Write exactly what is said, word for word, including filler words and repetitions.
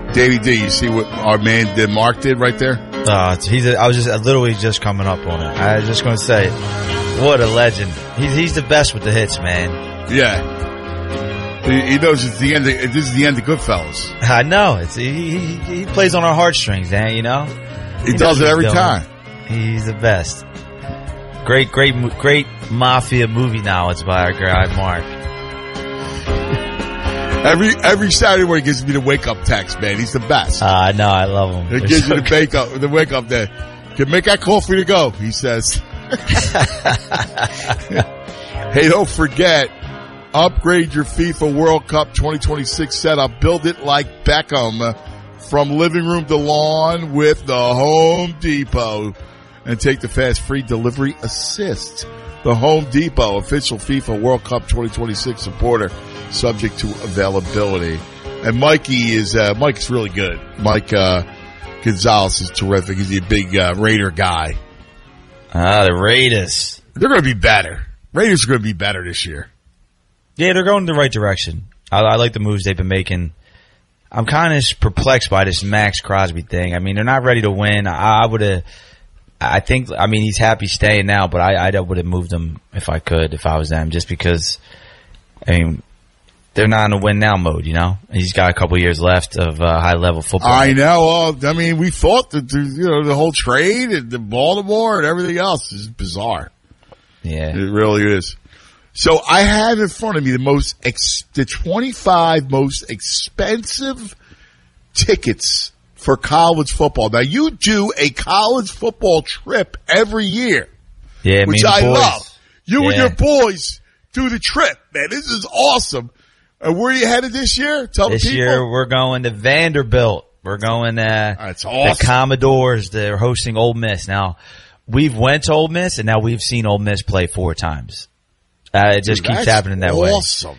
Davey D, you see what our man did, Mark did right there? Uh, he's a, I was just literally just coming up on it. I was just going to say, what a legend. He's he's the best with the hits, man. Yeah. He, he knows it's the end. Of, this is the end of Goodfellas. I know. It's he, he, he plays on our heartstrings, man. You know. He, he does it every time. He's the best. Great, great, great mafia movie knowledge by our guy Mark. Every every Saturday morning he gives me the wake up text, man. He's the best. I uh, know, I love him. He gives so you the wake up, the wake up there. Can make that call for you to go, he says. Hey, don't forget, upgrade your FIFA World Cup twenty twenty-six setup. Build it like Beckham, from living room to lawn with the Home Depot, and take the fast free delivery assist. The Home Depot, official FIFA World Cup twenty twenty-six supporter, subject to availability. And Mikey is, uh, Mike's really good. Mike, uh, Gonzalez is terrific. He's a big, uh, Raider guy. Ah, the Raiders. They're going to be better. Raiders are going to be better this year. Yeah, they're going in the right direction. I, I like the moves they've been making. I'm kind of perplexed by this Max Crosby thing. I mean, they're not ready to win. I, I would have, I think, I mean, he's happy staying now, but I, I would have moved him if I could, if I was them, just because, I mean, they're not in a win now mode, you know? He's got a couple years left of uh, high level football. I know. Uh, I mean, we thought that, the, you know, the whole trade and the Baltimore and everything else is bizarre. Yeah. It really is. So I have in front of me the most, ex- the twenty-five most expensive tickets for college football. Now, you do a college football trip every year, yeah, which I boys. love. You yeah. and your boys do the trip, man. This is awesome. And where are you headed this year? Tell this the people. This year we're going to Vanderbilt. We're going uh, That's awesome. The Commodores. They're hosting Ole Miss. Now, we've went to Ole Miss, and now we've seen Ole Miss play four times. Uh, it just Dude, keeps happening that awesome. way. Awesome.